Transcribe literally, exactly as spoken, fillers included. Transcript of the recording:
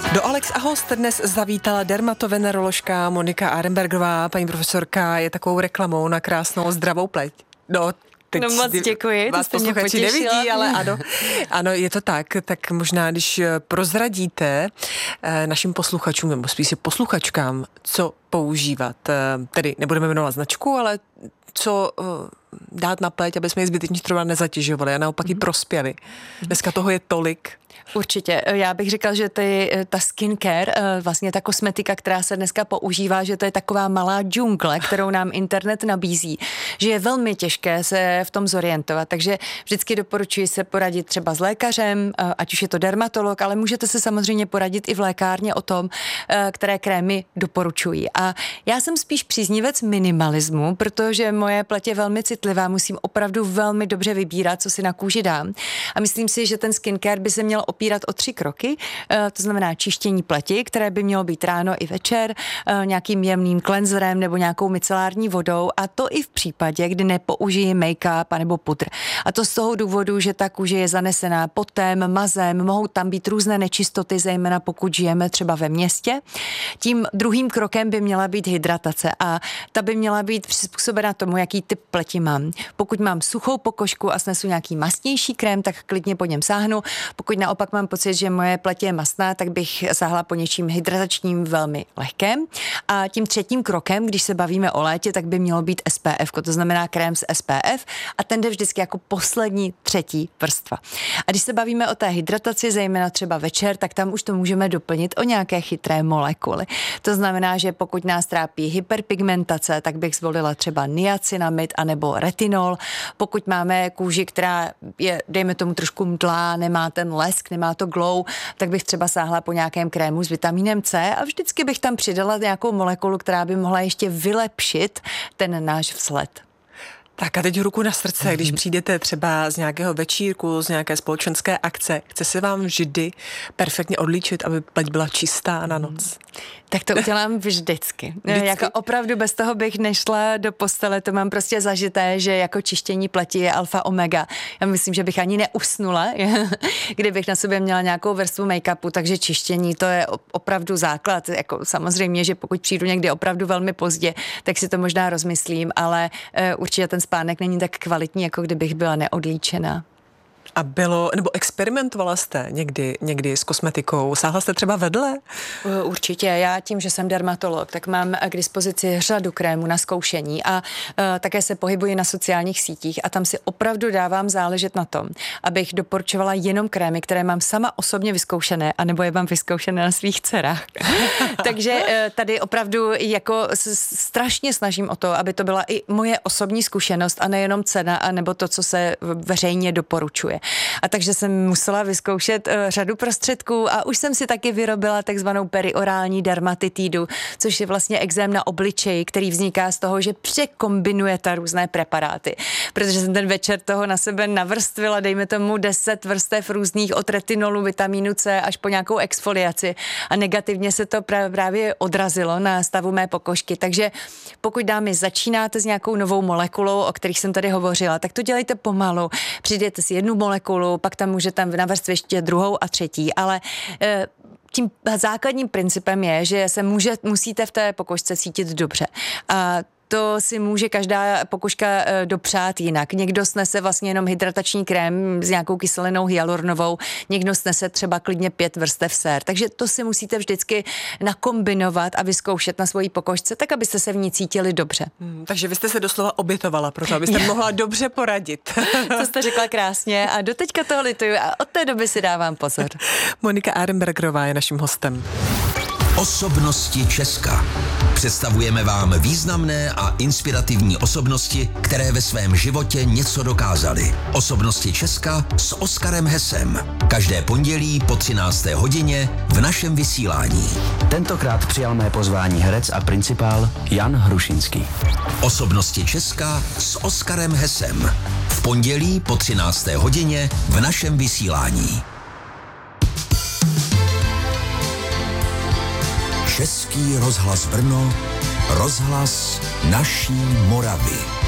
Do Alex a host dnes zavítala dermatoveneroložka Monika Arenbergerová. Paní profesorka je takovou reklamou na krásnou zdravou pleť. No, teď no moc děkuji, vás posluchači nevidí, ale ano, ano, je to tak. Tak možná, když prozradíte našim posluchačům, nebo spíš posluchačkám, co používat, tedy nebudeme jmenovat značku, ale co dát na pleť, aby jsme ji zbytečně třeba nezatěžovali a naopak ji prospěli. Dneska toho je tolik. Určitě. Já bych říkal, že ty, ta skincare, vlastně ta kosmetika, která se dneska používá, že to je taková malá džungle, kterou nám internet nabízí, že je velmi těžké se v tom zorientovat. Takže vždycky doporučuji se poradit třeba s lékařem, ať už je to dermatolog, ale můžete se samozřejmě poradit i v lékárně o tom, které krémy doporučují. A já jsem spíš příznivec minimalismu, protože moje pleť je velmi citlivá, musím opravdu velmi dobře vybírat, co si na kůži dám. A myslím si, že ten skincare by se měl opírat o tři kroky, to znamená čištění pleti, které by mělo být ráno i večer, nějakým jemným cleanserem nebo nějakou micelární vodou, a to i v případě, kdy nepoužiji make-up nebo pudr. A to z toho důvodu, že ta kůže je zanesená potem, mazem, mohou tam být různé nečistoty, zejména pokud žijeme třeba ve městě. Tím druhým krokem by měla být hydratace a ta by měla být přizpůsobena tomu, jaký typ pleti mám. Pokud mám suchou pokožku a snesu nějaký mastnější krém, tak klidně po něm sáhnu. Pokud naopak mám pocit, že moje pleť je mastná, tak bych sáhla po něčím hydratačním velmi lehkém. A tím třetím krokem, když se bavíme o létě, tak by mělo být S P F, to znamená krém s S P F, a ten jde vždycky jako poslední třetí vrstva. A když se bavíme o té hydrataci, zejména třeba večer, tak tam už to můžeme doplnit o nějaké chytré molekuly. To znamená, že pokud nás trápí hyperpigmentace, tak bych zvolila třeba niacinamid anebo retinol. Pokud máme kůži, která je, dejme tomu, trošku mdlá, nemá ten lesk, nemá to glow, tak bych třeba sáhla po nějakém krému s vitamínem C a vždycky bych tam přidala nějakou molekulu, která by mohla ještě vylepšit ten náš vzhled. Tak a teď ruku na srdce, když přijdete třeba z nějakého večírku, z nějaké společenské akce, chce se vám vždy perfektně odlíčit, aby pleť byla čistá na noc? Tak to udělám vždycky. vždycky. Jako opravdu bez toho bych nešla do postele, to mám prostě zažité, že jako čištění pleti je alfa omega. Já myslím, že bych ani neusnula, kdybych na sobě měla nějakou vrstvu make-upu, takže čištění to je opravdu základ. Jako samozřejmě, že pokud přijdu někdy opravdu velmi pozdě, tak si to možná rozmyslím, ale uh, určitě ten spánek není tak kvalitní, jako kdybych byla neodlíčená. A bylo, nebo experimentovala jste někdy, někdy s kosmetikou? Sáhla jste třeba vedle? Určitě. Já tím, že jsem dermatolog, tak mám k dispozici řadu krémů na zkoušení a uh, také se pohybuji na sociálních sítích a tam si opravdu dávám záležet na tom, abych doporučovala jenom krémy, které mám sama osobně vyzkoušené, anebo je mám vyzkoušené na svých dcerách. Takže uh, tady opravdu jako strašně snažím o to, aby to byla i moje osobní zkušenost a nejenom cena, anebo to, co se veřejně doporučuje. A takže jsem musela vyzkoušet uh, řadu prostředků a už jsem si taky vyrobila takzvanou periorální dermatitidu, což je vlastně ekzém na obličeji, který vzniká z toho, že překombinujete různé preparáty. Protože jsem ten večer toho na sebe navrstvila, dejme tomu deset vrstev různých od retinolu, vitamínu C až po nějakou exfoliaci a negativně se to právě odrazilo na stavu mé pokožky. Takže pokud, dámy, začínáte s nějakou novou molekulou, o kterých jsem tady hovořila, tak to dělejte pomalu. Přijděte si jednu molekulu, pak tam můžete navrstvit ještě druhou a třetí, ale e, tím základním principem je, že se může, musíte v té pokožce cítit dobře. A to si může každá pokožka e, dopřát jinak. Někdo snese vlastně jenom hydratační krém s nějakou kyselinou hyaluronovou, někdo snese třeba klidně pět vrstev sér. Takže to si musíte vždycky nakombinovat a vyzkoušet na svojí pokožce, tak abyste se v ní cítili dobře. Hmm, takže vy jste se doslova obětovala proto, abyste mohla dobře poradit. To jste řekla krásně a doteďka toho lituju a od té doby si dávám pozor. Monika Arenbergerová je naším hostem. Osobnosti Česka. Představujeme vám významné a inspirativní osobnosti, které ve svém životě něco dokázaly. Osobnosti Česka s Oskarem Hesem. Každé pondělí po třinácté hodině v našem vysílání. Tentokrát přijal mé pozvání herec a principál Jan Hrušinský. Osobnosti Česka s Oskarem Hesem. V pondělí po třinácté hodině v našem vysílání. Český rozhlas Brno, rozhlas naší Moravy.